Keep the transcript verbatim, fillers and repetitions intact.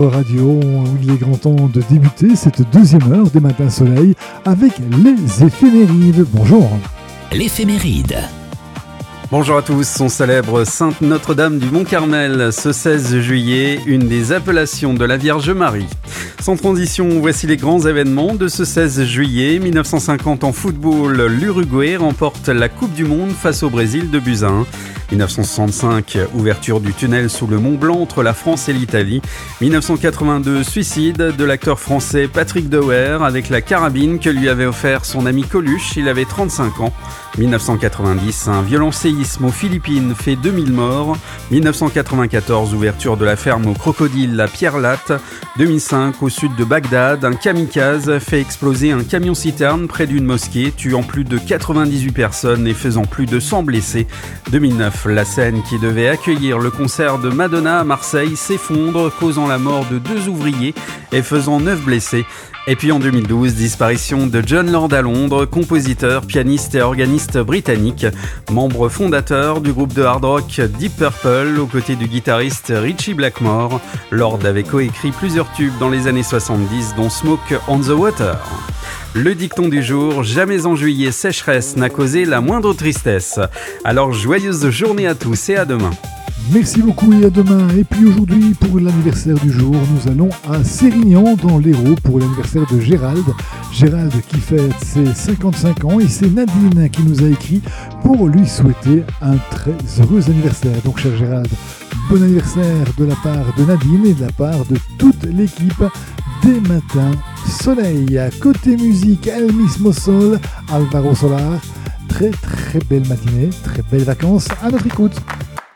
Radio, où il est grand temps de débuter cette deuxième heure des Matins Soleil avec les éphémérides. Bonjour. L'éphéméride. Bonjour à tous, on célèbre Sainte Notre-Dame du Mont-Carmel ce seize juillet, une des appellations de la Vierge Marie. Sans transition, voici les grands événements de ce seize juillet. mille neuf cent cinquante en football, l'Uruguay remporte la Coupe du Monde face au Brésil de buts à un. mille neuf cent soixante-cinq, ouverture du tunnel sous le Mont Blanc entre la France et l'Italie. mille neuf cent quatre-vingt-deux, suicide de l'acteur français Patrick Dewer avec la carabine que lui avait offert son ami Coluche, il avait trente-cinq ans. mille neuf cent quatre-vingt-dix, un violent séisme aux Philippines fait deux mille morts. mille neuf cent quatre-vingt-quatorze, ouverture de la ferme aux crocodiles à Pierre-Latte. deux mille cinq, au sud de Bagdad, un kamikaze fait exploser un camion-citerne près d'une mosquée, tuant plus de quatre-vingt-dix-huit personnes et faisant plus de cent blessés. deux mille neuf, la scène qui devait accueillir le concert de Madonna à Marseille s'effondre, causant la mort de deux ouvriers et faisant neuf blessés. Et puis en deux mille douze, disparition de Jon Lord à Londres, compositeur, pianiste et organiste britannique, membre fondateur du groupe de hard rock Deep Purple, aux côtés du guitariste Ritchie Blackmore. Lord avait coécrit plusieurs tubes dans les années soixante-dix, dont Smoke on the Water. Le dicton du jour, jamais en juillet sécheresse n'a causé la moindre tristesse. Alors joyeuse journée à tous et à demain. Merci beaucoup et à demain. Et puis aujourd'hui, pour l'anniversaire du jour, nous allons à Sérignan dans l'Hérault pour l'anniversaire de Gérald. Gérald qui fête ses cinquante-cinq ans et c'est Nadine qui nous a écrit pour lui souhaiter un très heureux anniversaire. Donc cher Gérald, bon anniversaire de la part de Nadine et de la part de toute l'équipe des Matins Soleil. Côté musique, El Mismo Sol, Alvaro Solar. Très très belle matinée, très belles vacances à notre écoute.